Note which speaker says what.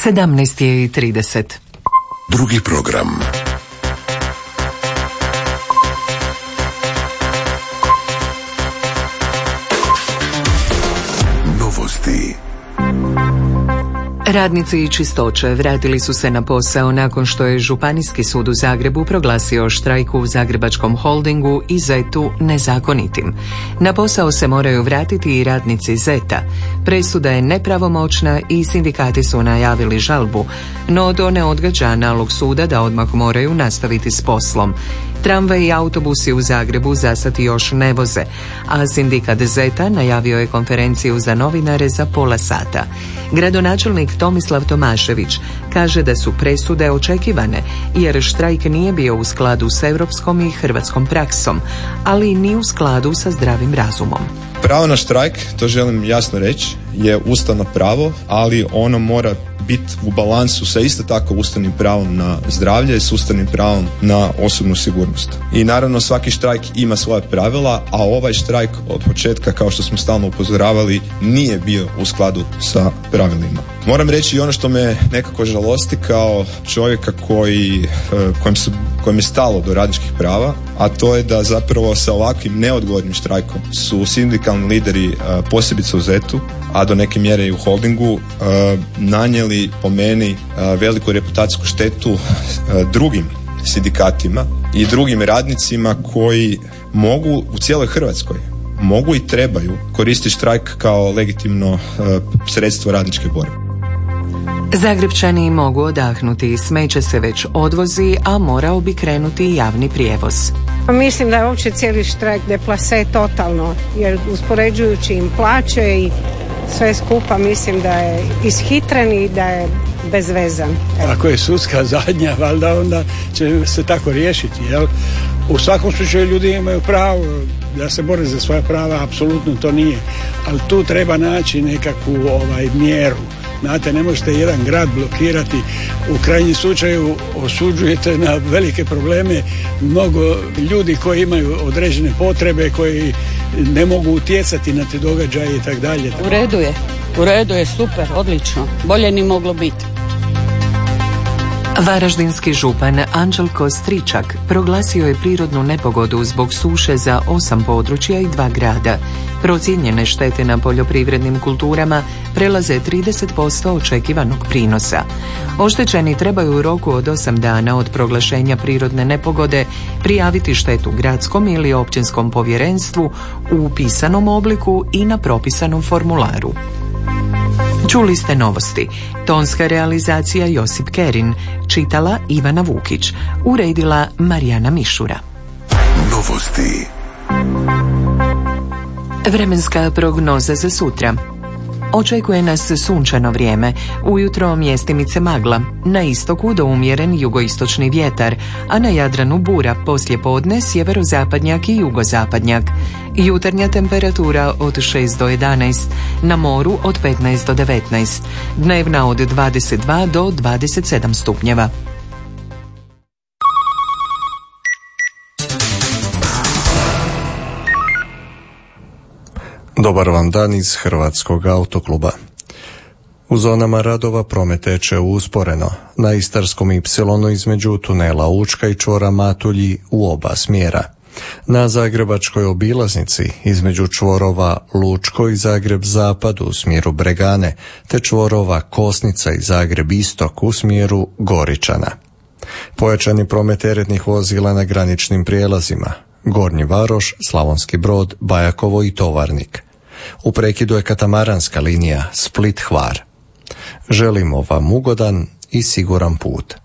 Speaker 1: 17:30.
Speaker 2: Drugi program. Novosti.
Speaker 1: Radnici čistoće vratili su se na posao nakon što je Županijski sud u Zagrebu proglasio štrajk u Zagrebačkom holdingu i ZET-u nezakonitim. Na posao se moraju vratiti i radnici ZET-a. Presuda je nepravomoćna i sindikati su najavili žalbu, no to ne odgađa nalog suda da odmah moraju nastaviti s poslom. Tramvaj i autobusi u Zagrebu zasad još ne voze, a sindikat ZET-a najavio je konferenciju za novinare za pola sata. Gradonačelnik Tomislav Tomašević kaže da su presude očekivane jer štrajk nije bio u skladu s europskom i hrvatskom praksom, ali ni u skladu sa zdravim razumom.
Speaker 3: Pravo na štrajk, to želim jasno reći, je ustavno pravo, ali ono mora biti u balansu sa isto tako ustavnim pravom na zdravlje i s ustavnim pravom na osobnu sigurnost. I naravno svaki štrajk ima svoja pravila, a ovaj štrajk od početka, kao što smo stalno upozoravali, nije bio u skladu sa pravilima. Moram reći i ono što me nekako žalosti kao čovjeka kojem je stalo do radničkih prava, a to je da zapravo sa ovakvim neodgovornim štrajkom su sindikalni lideri, posebice u ZET-u, a do neke mjere i u holdingu, nanijeli po meni veliku reputacijsku štetu drugim sindikatima i drugim radnicima koji mogu u cijeloj Hrvatskoj mogu i trebaju koristiti štrajk kao legitimno sredstvo radničke borbe.
Speaker 1: Zagrebčani mogu odahnuti, smeće se već odvozi, a morao bi krenuti javni prijevoz.
Speaker 4: Mislim da je uopće cijeli štrajk deplase totalno, jer uspoređujući im plaće i sve skupa mislim da je ishitren i da je bezvezan.
Speaker 5: Ako je sudska zadnja, valjda onda će se tako riješiti, jel? U svakom slučaju ljudi imaju pravo da se bore za svoja prava, apsolutno to nije, ali tu treba naći nekakvu mjeru. Znate, ne možete jedan grad blokirati, u krajnjem slučaju osuđujete na velike probleme mnogo ljudi koji imaju određene potrebe, koji ne mogu utjecati na te događaje i tako dalje.
Speaker 6: U redu je, super, odlično, bolje ni moglo biti.
Speaker 1: Varaždinski župan Anđelko Stričak proglasio je prirodnu nepogodu zbog suše za 8 područja i 2 grada. Procijenjene štete na poljoprivrednim kulturama prelaze 30% očekivanog prinosa. Oštećeni trebaju u roku od 8 dana od proglašenja prirodne nepogode prijaviti štetu gradskom ili općinskom povjerenstvu u pisanom obliku i na propisanom formularu. Čuli ste novosti. Tonska realizacija Josip Kerin, čitala Ivana Vukić, uredila Marijana Mišura.
Speaker 2: Novosti.
Speaker 1: Vremenska prognoza za sutra. Očekuje nas sunčano vrijeme, ujutro mjestimice magla, na istoku do umjeren jugoistočni vjetar, a na Jadranu bura, poslijepodne sjeverozapadnjak i jugozapadnjak. Jutarnja temperatura od 6 do 11, na moru od 15 do 19, dnevna od 22 do 27 stupnjeva.
Speaker 7: Dobar vam dan iz Hrvatskog autokluba. U zonama radova promet teče usporeno. Na Istarskom Y između tunela Učka i čvora Matulji u oba smjera. Na Zagrebačkoj obilaznici između čvorova Lučko i Zagreb Zapad u smjeru Bregane, te čvorova Kosnica i Zagreb Istok u smjeru Goričana. Pojačani promet teretnih vozila na graničnim prijelazima Gornji Varoš, Slavonski Brod, Bajakovo i Tovarnik. U prekidu je katamaranska linija Split-Hvar. Želimo vam ugodan i siguran put.